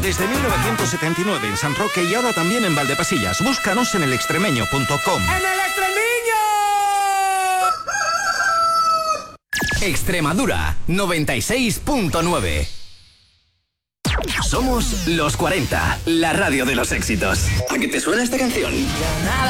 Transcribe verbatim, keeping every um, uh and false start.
Desde mil novecientos setenta y nueve en San Roque y ahora también en Valdepasillas. Búscanos en el extremeño punto com. ¡En el Extremiño! Extremadura, noventa y seis punto nueve. Somos los cuarenta, la radio de los éxitos. ¿A qué te suena esta canción? Nada.